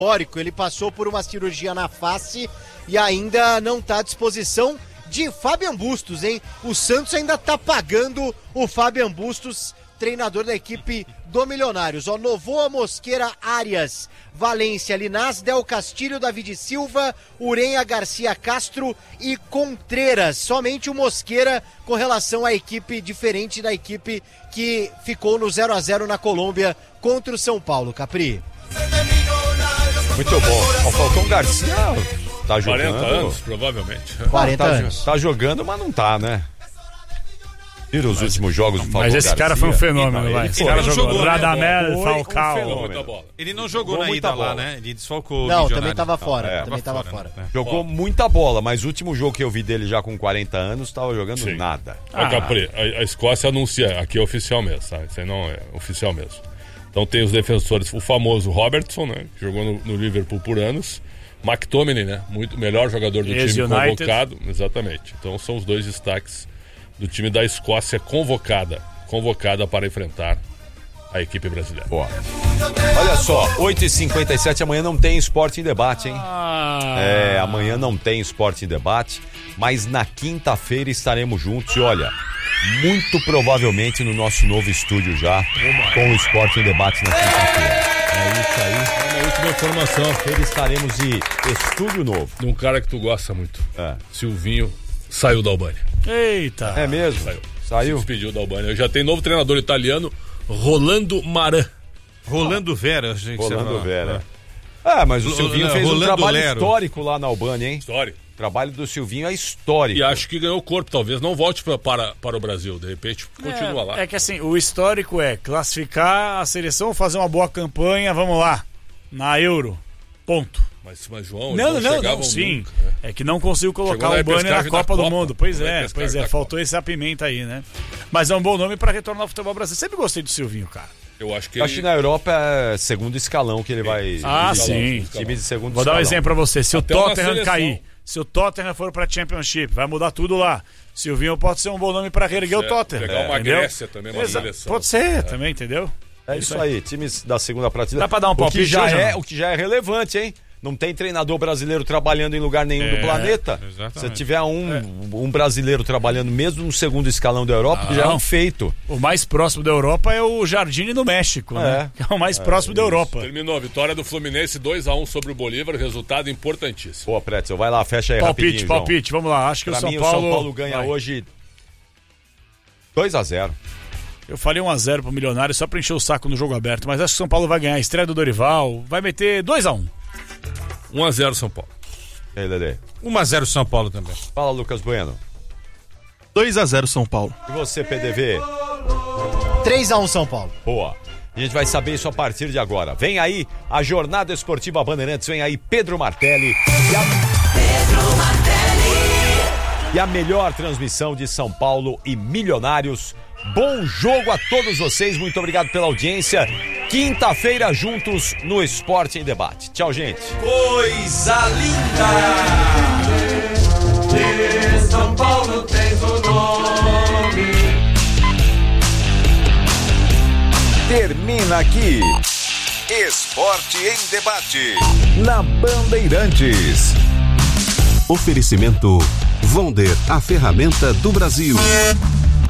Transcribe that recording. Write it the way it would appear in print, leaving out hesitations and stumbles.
histórico. Ele passou por uma cirurgia na face e ainda não está à disposição de Fabian Bustos, hein? O Santos ainda tá pagando o Fabian Bustos, treinador da equipe do Milionários. Ó, Novoa, Mosquera, Arias, Valência, Linás, Del Castilho, David Silva, Urenha, Garcia, Castro e Contreras. Somente o Mosquera com relação à equipe diferente da equipe que ficou no 0-0 na Colômbia contra o São Paulo, Capri. Muito bom. O Falcão Garcia tá jogando. 40 anos, provavelmente. 40 anos. Tá jogando, mas não tá, né? Tira os últimos jogos do Falcão Mas esse Garcia. cara foi um fenômeno, vai. Esse cara jogou. jogou, né? Radamel, Falcao. Ele não jogou na ida lá, né? Ele desfalcou. Não, o também tava fora. É. Também tava fora. Né? Jogou muita bola, mas o último jogo que eu vi dele já com 40 anos, tava jogando nada. Capri, a Escócia anuncia, aqui é oficial mesmo, tá? Isso aí não é oficial mesmo. Então tem os defensores, o famoso Robertson, né? Que jogou no Liverpool por anos. McTominay, né? Muito melhor jogador do time convocado. Exatamente. Então são os dois destaques do time da Escócia convocada para enfrentar a equipe brasileira. Boa. Olha só, 8h57, amanhã não tem Esporte em Debate, hein? Amanhã não tem Esporte em Debate, mas na quinta-feira estaremos juntos e olha, muito provavelmente no nosso novo estúdio já, com o Esporte em Debate na quinta-feira. É isso aí. É a última informação. Estaremos em estúdio novo. De um cara que tu gosta muito. Silvinho saiu da Albânia. Eita. É mesmo? Saiu? Se despediu da Albânia. Já tem novo treinador italiano, Rolando Maran. Rolando Vera, gente. Rolando Vera. Mas o Silvinho fez um trabalho histórico lá na Albânia, hein? Histórico. O trabalho do Silvinho é histórico. E acho que ganhou corpo, talvez não volte para o Brasil, de repente continua lá. É que assim, o histórico é classificar a seleção, fazer uma boa campanha, vamos lá, na Euro, ponto. Mas João, não, sim. Nunca, né? É que não conseguiu colocar o Albânia na Copa do Mundo. Pois é, faltou essa pimenta aí, né? Mas é um bom nome para retornar ao futebol brasileiro. Sempre gostei do Silvinho, cara. Eu acho que acho que na Europa é segundo escalão que ele vai... sim. Time de segundo Vou dar um exemplo pra você. Se até o Tottenham cair, se o Tottenham for pra Championship, vai mudar tudo lá. Silvinho pode ser um bom nome pra reerguer o Tottenham. Pegar uma Grécia também, uma seleção. Pode ser também, entendeu? É isso aí, times da segunda prateleira. Dá pra dar um palpite? O que já é relevante, hein? Não tem treinador brasileiro trabalhando em lugar nenhum do planeta. Exatamente. Se tiver um brasileiro trabalhando mesmo no segundo escalão da Europa, já é um feito. O mais próximo da Europa é o Jardine no México, né? Que é o mais próximo da Europa. Terminou a vitória do Fluminense 2-1 sobre o Bolívar, resultado importantíssimo. Pô, Pretzel, vai lá, fecha aí rapidinho, Palpite, vamos lá. Acho que pra o São Paulo ganha hoje 2-0. Eu falei 1-0 pro Milionário só pra encher o saco no jogo aberto, mas acho que o São Paulo vai ganhar. A estreia do Dorival vai meter 2-1. 1-0 São Paulo. E aí, Lelê? 1-0 São Paulo também. Fala, Lucas Bueno. 2-0 São Paulo. E você, PDV? 3-1 São Paulo. Boa. A gente vai saber isso a partir de agora. Vem aí a Jornada Esportiva Bandeirantes, vem aí Pedro Martelli. E a melhor transmissão de São Paulo e Milionários. Bom jogo a todos vocês, muito obrigado pela audiência. Quinta-feira juntos no Esporte em Debate. Tchau, gente. Coisa linda! De São Paulo tens o nome. Termina aqui Esporte em Debate na Bandeirantes. Oferecimento Vonder, a ferramenta do Brasil.